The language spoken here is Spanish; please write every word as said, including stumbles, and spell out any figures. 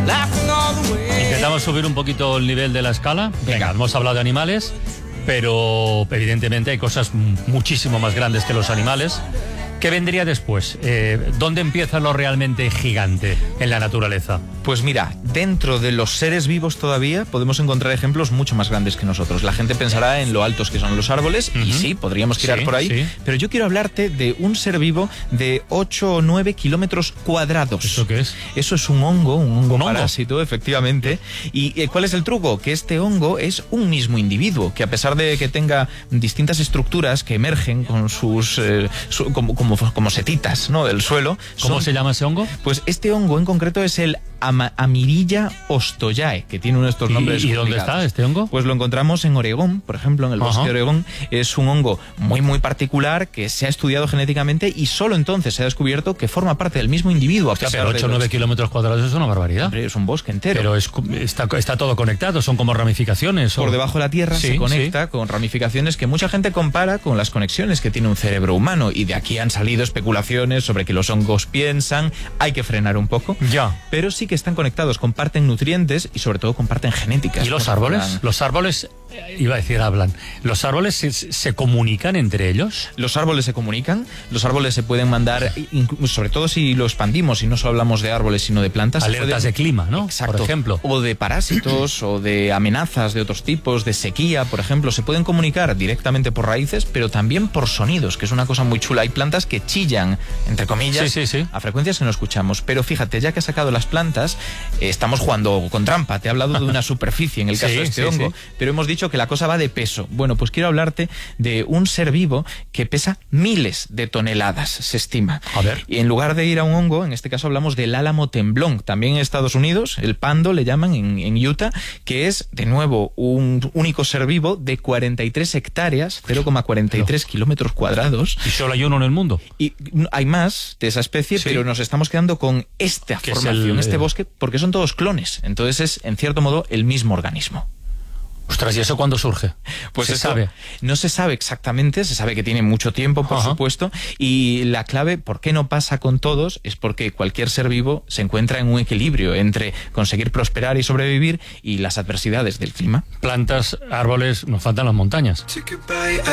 Intentamos subir un poquito el nivel de la escala. Venga, hemos hablado de animales, pero evidentemente hay cosas muchísimo más grandes que los animales. ¿Qué vendría después? Eh, ¿Dónde empieza lo realmente gigante en la naturaleza? Pues mira, dentro de los seres vivos todavía podemos encontrar ejemplos mucho más grandes que nosotros. La gente pensará en lo altos que son los árboles, uh-huh. y sí, podríamos tirar sí, por ahí, sí. pero yo quiero hablarte de un ser vivo de ocho o nueve kilómetros cuadrados. ¿Eso qué es? Eso es un hongo, un hongo ¿Un parásito, hongo? Efectivamente. ¿Y eh, cuál es el truco? Que este hongo es un mismo individuo, que a pesar de que tenga distintas estructuras que emergen con sus... Eh, su, como, como como setitas, ¿no?, del suelo. ¿Cómo son, se llama ese hongo? Pues este hongo en concreto es el Ama, Amirilla ostoyae, que tiene uno de estos nombres. ¿Y, y dónde está este hongo? Pues lo encontramos en Oregón, por ejemplo, en el bosque uh-huh. de Oregón. Es un hongo muy, muy particular que se ha estudiado genéticamente y solo entonces se ha descubierto que forma parte del mismo individuo. A pesar pero ocho o nueve kilómetros cuadrados es una barbaridad. Hombre, es un bosque entero. Pero es, está, está todo conectado, son como ramificaciones. Por o... debajo de la tierra sí, se conecta sí. con ramificaciones que mucha gente compara con las conexiones que tiene un cerebro humano, y de aquí han salido especulaciones sobre que los hongos piensan. Hay que frenar un poco. Ya. Pero sí que están conectados, comparten nutrientes y sobre todo comparten genéticas. ¿Y los árboles? Hablan. Los árboles, iba a decir hablan, ¿los árboles se, se comunican entre ellos? Los árboles se comunican, los árboles se pueden mandar, sobre todo si lo expandimos y no solo hablamos de árboles sino de plantas. Alertas pueden, de clima, ¿no? Exacto. Por ejemplo. O de parásitos o de amenazas de otros tipos, de sequía, por ejemplo. Se pueden comunicar directamente por raíces, pero también por sonidos, que es una cosa muy chula. Hay plantas que chillan, entre comillas, sí, sí, sí. a frecuencias que no escuchamos. Pero fíjate, ya que has sacado las plantas, eh, estamos jugando con trampa. Te he hablado de una superficie en el caso sí, de este sí, hongo, sí. pero hemos dicho que la cosa va de peso. Bueno, pues quiero hablarte de un ser vivo que pesa miles de toneladas, se estima. A ver. Y en lugar de ir a un hongo, en este caso hablamos del álamo temblón, también en Estados Unidos, el pando le llaman en, en Utah, que es, de nuevo, un único ser vivo de cuarenta y tres hectáreas, cero coma cuarenta y tres kilómetros cuadrados. ¿Y solo hay uno en el mundo? Y hay más de esa especie, sí. pero nos estamos quedando con esta formación, el, este bosque, porque son todos clones. Entonces es, en cierto modo, el mismo organismo. Ostras, ¿y eso cuándo surge? Pues se eso, sabe. No se sabe exactamente, se sabe que tiene mucho tiempo, por Ajá. supuesto, y la clave, ¿por qué no pasa con todos? Es porque cualquier ser vivo se encuentra en un equilibrio entre conseguir prosperar y sobrevivir y las adversidades del clima. Plantas, árboles, nos faltan las montañas.